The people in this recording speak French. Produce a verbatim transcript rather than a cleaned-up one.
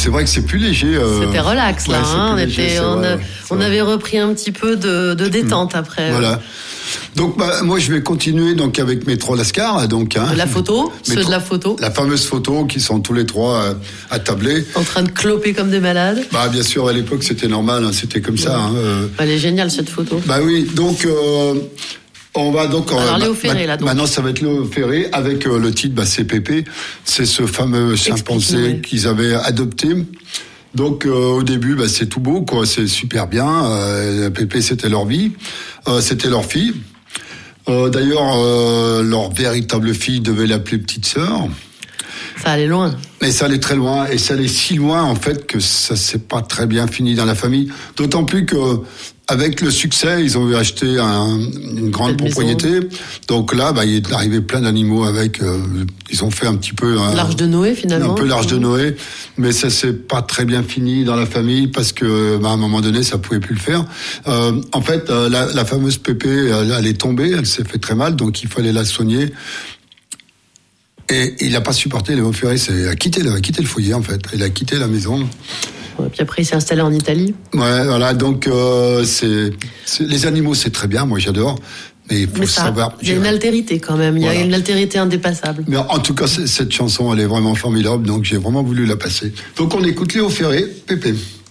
c'est vrai que c'est plus léger. Euh... C'était relax là, ouais, hein, on, léger, était, on, vrai, a, on avait repris un petit peu de, de détente mmh. après. Voilà. Donc bah, moi je vais continuer donc avec mes trois lascars donc hein, la photo, ceux tro- de la photo, la fameuse photo qui sont tous les trois euh, attablés, en train de cloper comme des malades. Bah bien sûr à l'époque c'était normal, hein, c'était comme ouais. ça. Hein, euh... Elle est géniale cette photo. Bah oui donc. Euh... On va donc. Alors, Léo Ferré, là, donc. Maintenant, ça va être Léo Ferré avec euh, le titre, bah, c'est Pépé. C'est ce fameux chimpanzé ouais. qu'ils avaient adopté. Donc, euh, au début, bah, c'est tout beau, quoi. C'est super bien. Euh, Pépé, c'était leur vie. Euh, c'était leur fille. Euh, d'ailleurs, euh, leur véritable fille devait l'appeler petite sœur. Ça allait loin. Mais ça allait très loin, et ça allait si loin en fait que ça s'est pas très bien fini dans la famille. D'autant plus que avec le succès, ils ont acheté un, une grande Cette propriété. Maison. Donc là, bah, il est arrivé plein d'animaux avec. Euh, ils ont fait un petit peu un, l'arche de Noé finalement. Un peu l'arche de Noé, mais ça s'est pas très bien fini dans la famille parce que bah, à un moment donné, ça pouvait plus le faire. Euh, en fait, euh, la, la fameuse Pépé, elle, elle est tombée, elle s'est fait très mal, donc il fallait la soigner. Et il n'a pas supporté, Léo Ferré, c'est a quitté le, a quitté le foyer en fait. Il a quitté la maison. Ouais, puis après, il s'est installé en Italie. Ouais, voilà. Donc, euh, c'est, c'est les animaux, c'est très bien. Moi, j'adore. Mais il faut mais ça, savoir. Il y a une altérité quand même. Il voilà. y a une altérité indépassable. Mais en tout cas, cette chanson, elle est vraiment formidable. Donc, j'ai vraiment voulu la passer. Donc, on écoute Léo Ferré, Pépé.